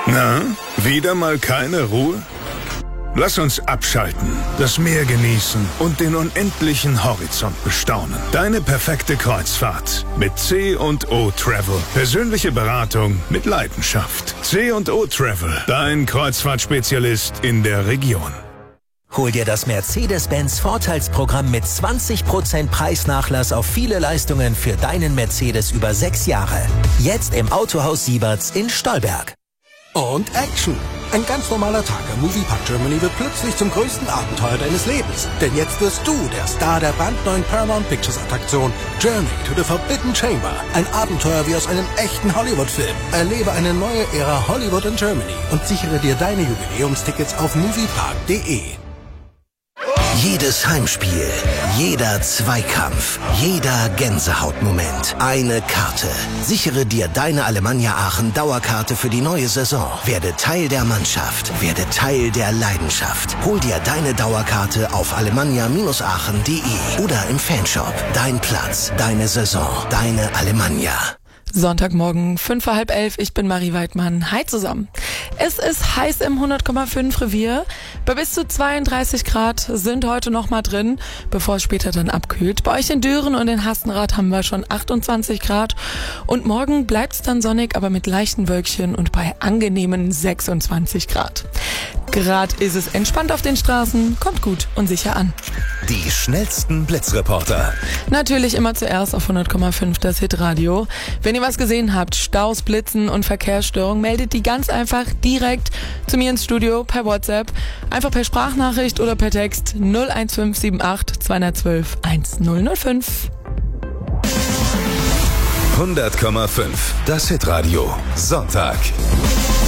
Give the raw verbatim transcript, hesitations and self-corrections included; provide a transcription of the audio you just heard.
Na, wieder mal keine Ruhe? Lass uns abschalten, das Meer genießen und den unendlichen Horizont bestaunen. Deine perfekte Kreuzfahrt mit C und O Travel. Persönliche Beratung mit Leidenschaft. C und O Travel, dein Kreuzfahrtspezialist in der Region. Hol dir das Mercedes-Benz Vorteilsprogramm mit zwanzig Prozent Preisnachlass auf viele Leistungen für deinen Mercedes über sechs Jahre. Jetzt im Autohaus Sieberts in Stolberg. Und Action! Ein ganz normaler Tag im Moviepark Germany wird plötzlich zum größten Abenteuer deines Lebens. Denn jetzt wirst du der Star der brandneuen Paramount Pictures Attraktion Journey to the Forbidden Chamber. Ein Abenteuer wie aus einem echten Hollywood-Film. Erlebe eine neue Ära Hollywood in Germany und sichere dir deine Jubiläumstickets auf moviepark punkt de. Jedes Heimspiel, jeder Zweikampf, jeder Gänsehautmoment. Eine Karte. Sichere dir deine Alemannia Aachen Dauerkarte für die neue Saison. Werde Teil der Mannschaft. Werde Teil der Leidenschaft. Hol dir deine Dauerkarte auf alemannia Aachen punkt de oder im Fanshop. Dein Platz, deine Saison, deine Alemannia. Sonntagmorgen, fünf vor halb elf, ich bin Marie Weidmann. Hi zusammen. Es ist heiß im hundert Komma fünf Revier. Bei bis zu zweiunddreißig Grad sind heute noch mal drin, bevor es später dann abkühlt. Bei euch in Düren und in Hastenrath haben wir schon achtundzwanzig Grad. Und morgen bleibt es dann sonnig, aber mit leichten Wölkchen und bei angenehmen sechsundzwanzig Grad. Gerade ist es entspannt auf den Straßen, kommt gut und sicher an. Die schnellsten Blitzreporter. Natürlich immer zuerst auf hundert Komma fünf das Hitradio. Wenn ihr was gesehen habt, Staus, Blitzen und Verkehrsstörungen, meldet die ganz einfach direkt zu mir ins Studio per WhatsApp. Einfach per Sprachnachricht oder per Text null eins fünf sieben acht zwei eins zwei eins null null fünf. hundert Komma fünf das Hitradio. Sonntag.